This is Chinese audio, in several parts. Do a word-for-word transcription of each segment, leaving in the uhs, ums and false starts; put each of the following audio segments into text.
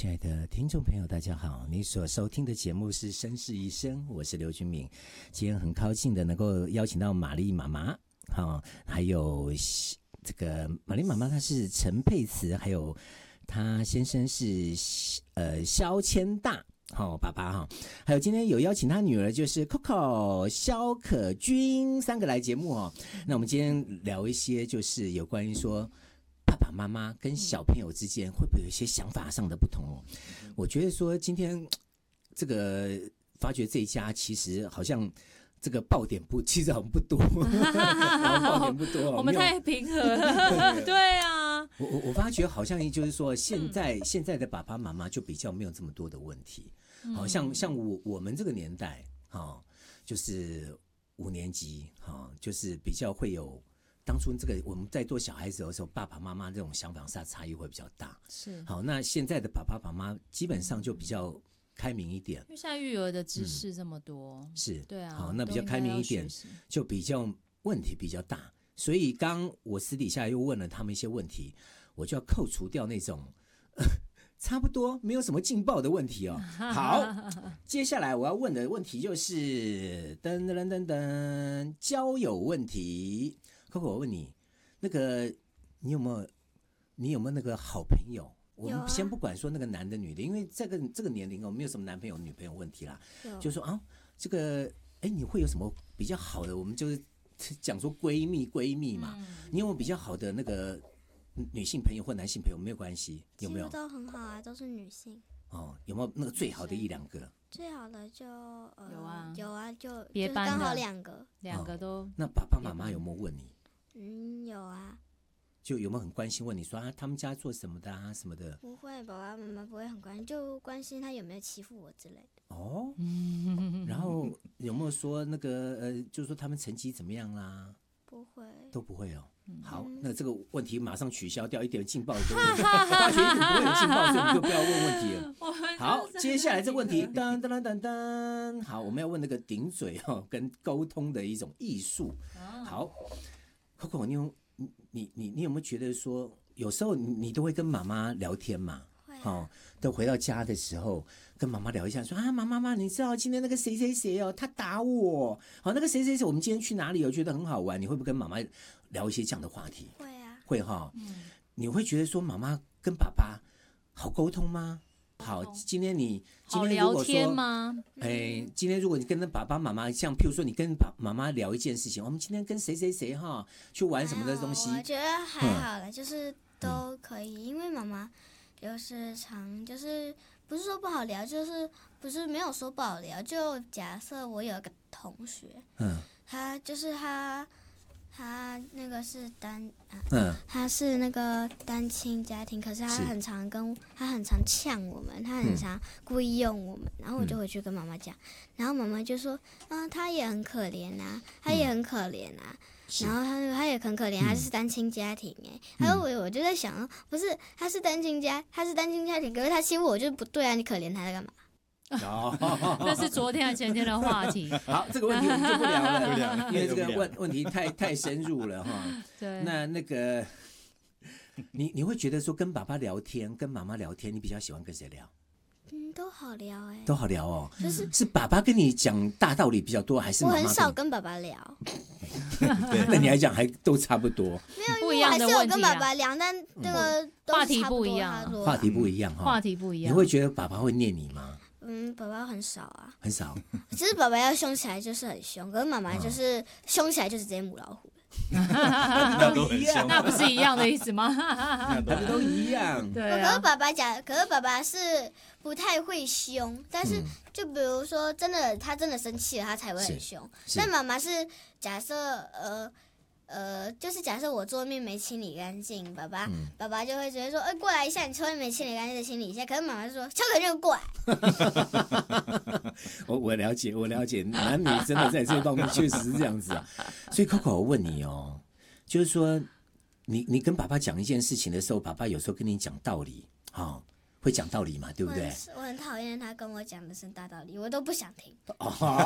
亲爱的听众朋友大家好，你所收听的节目是绅士一生，我是刘君敏。今天很高兴的能够邀请到玛丽妈妈、哦、还有这个玛丽妈妈她是陈佩慈，还有她先生是呃萧千大好、哦，爸爸哈、哦，还有今天有邀请他女儿，就是 Coco 萧可君三个来节目哦。那我们今天聊一些就是有关于说爸爸妈妈跟小朋友之间会不会有一些想法上的不同哦？我觉得说今天这个发觉这一家其实好像这个爆点不，其实好像不多，爆点不多， 我们太平和了，对啊。 我我我发觉好像就是说，现在、嗯、现在的爸爸妈妈就比较没有这么多的问题，好、嗯、像像我我们这个年代，哈，就是五年级，哈，就是比较会有。当初这个我们在做小孩子的时候，爸爸妈妈这种想法上差异会比较大。 是， 好，那现在的爸爸妈妈基本上就比较开明一点， 因为现在育儿的知识这么多， 嗯、是， 对啊， 好，那比较开明一点，就比较问题比较大。所以刚我私底下又问了他们一些问题，我就要扣除掉那种、呃、差不多没有什么劲爆的问题哦。好，接下来我要问的问题就是噔噔噔噔噔交友问题。Coco， 我问你，那个你有没有你有没有那个好朋友？我们先不管说那个男的女的，因为这个这个年龄哦，没有什么男朋友女朋友问题啦。就是说啊，这个哎，你会有什么比较好的？我们就是讲说闺蜜闺蜜嘛，嗯、你有没有比较好的那个女性朋友或男性朋友？没有关系，有没有？ 都很好啊，都是女性。 哦，有没有那个最好的一两个？ 最好的就、呃、 有啊， 有啊，就别班的刚好两个， 两个都、哦。 那爸爸妈妈有没有问你？ 嗯，有啊。 就有没有很关心问你说啊，他们家做什么的啊什么的？ 不会，爸爸妈妈不会很关心，就关心他有没有欺负我之类的。 哦，然后有没有说那个呃，就是说他们成绩怎么样啦？ 不会， 都不会哦。好，那这个问题马上取消掉，一点劲爆都没有，发觉一点不会有劲爆，所以你就不要问问题了。好，接下来这个问题，噔噔噔噔噔，好，我们要问那个顶嘴哦，跟沟通的一种艺术。好 ，Coco， 你有你你你有没有觉得说，有时候你你都会跟妈妈聊天嘛？ 会、啊。 哦，都回到家的时候跟妈妈聊一下，说啊，妈妈妈，你知道今天那个谁谁谁哦，他打我，好，那个谁谁谁，我们今天去哪里？我觉得很好玩，你会不会跟妈妈聊一些这样的话题？ 会啊， 会哈、哦嗯。 你会觉得说妈妈跟爸爸好沟通吗？好，今天你今天如果说好聊天吗？ 哎，今天如果你跟爸爸妈妈，像譬如说你跟爸妈妈聊一件事情，我们今天跟谁谁谁哈去玩什么的东西？ 我觉得还好了、嗯，就是都可以，嗯、因为妈妈就是常就是不是说不好聊，就是不是没有说不好聊。就假设我有一个同学， 嗯， 他就是他。他那个是单啊， 嗯， 他是那个单亲家庭，可是他很常跟他很常呛我们，他很常故意用我们，然后我就回去跟妈妈讲，然后妈妈就说，嗯，他也很可怜啊，他也很可怜啊，嗯、然后他他也很可怜，他是单亲家庭哎、欸，然后我我就在想，不是他是单亲家，他是单亲家庭，可是他欺负我就是不对啊，你可怜他在干嘛？ 那是昨天还前天的话题。 好，这个问题我们就不聊了，因为这个问问题太太深入了哈。 对。 那那个，你你会觉得说跟爸爸聊天，跟妈妈聊天，你比较喜欢跟谁聊？ 嗯，都好聊哎、欸。 都好聊哦。 就是是爸爸跟你讲大道理比较多，还是妈妈？ 我很少跟爸爸聊。 对，那你来讲还都差不多。 没有，不一样的问题、啊、还是有跟爸爸聊，但那个都话题不一样， 话题不一样哈， 话题不一样。 你会觉得爸爸会念你吗？ 嗯，爸爸很少啊， 很少。 其实爸爸要凶起来就是很凶，可是妈妈就是凶起来就是直接母老虎。 那都一样， 那不是一样的意思吗？ 那都一样。 对、啊。 可是爸爸讲，可是爸爸是不太会凶，但是就比如说真的他真的生气了，他才会很凶。但妈妈是假设呃。呃，就是假设我桌面没清理干净，爸爸、嗯、爸爸就会直接说，哎、欸，过来一下，你桌面没清理干净的清理一下。可是妈妈就说，敲肯定过来。 我我了解，我了解，男女真的在这方面确实是这样子啊。所以 Coco， 我问你哦，就是说，你你跟爸爸讲一件事情的时候，爸爸有时候跟你讲道理，哦，会讲道理嘛，对不对？ 我很讨厌他跟我讲的是大道理，我都不想听。 哦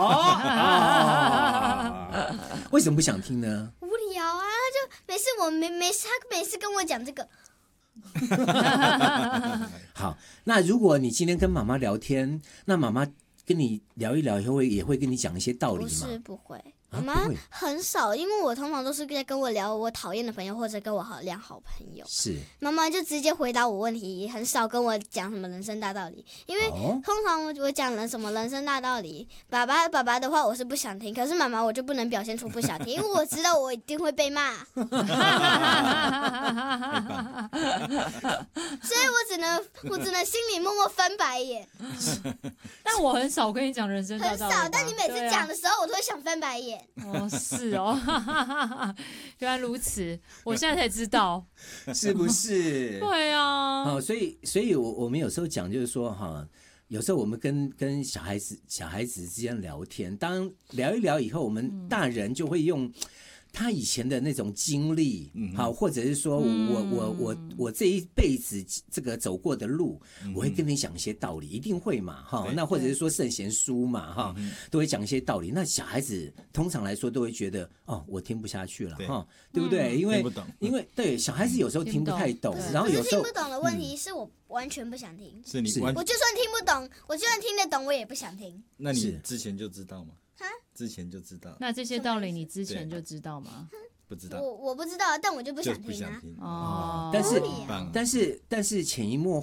哦、为什么不想听呢？ 无聊啊，他就每次我没没事，他每次跟我讲这个。 好， 那如果你今天跟妈妈聊天，那妈妈跟你聊一聊以后会也会跟你讲一些道理吗？ 不是不会， 啊妈妈不会很少，因为我通常都是在跟我聊我讨厌的朋友或者跟我好良好朋友。 是妈妈就直接回答我问题，很少跟我讲什么人生大道理，因为哦通常我我讲了什么人生大道理，爸爸爸爸的话我是不想听，可是妈妈我就不能表现出不想听，因为我知道我一定会被骂，所以我只能我只能心里默默翻白眼， 但我很少跟你讲人生大很道理吧， 少。但你每次对啊讲的时候，我都会想翻白眼。 哦，是哦，原来如此，我现在才知道。 是不是？ 对啊， 哦，所以所以我我们有时候讲就是说哈。有时候我们跟跟小孩子小孩子之间聊天，当聊一聊以后，我们大人就会用他以前的那种经历，嗯、好，或者是说我、嗯、我我我这一辈子这个走过的路，嗯、我会跟你讲一些道理，一定会嘛，哈。那或者是说圣贤书嘛，哈，嗯、都会讲一些道理。那小孩子通常来说都会觉得，哦，我听不下去了，哈，对不对？嗯、因为因为对小孩子有时候听不太懂，然后有时候听不懂的问题是我完全不想听， 是你我就算听不懂，我就算听得懂，我也不想听。 那你之前就知道吗？之前就知道。 那这些道理你之前就知道吗？ 不知道， 我我不知道，但我就不想听啊。 听哦， 但是啊但是但是潜移默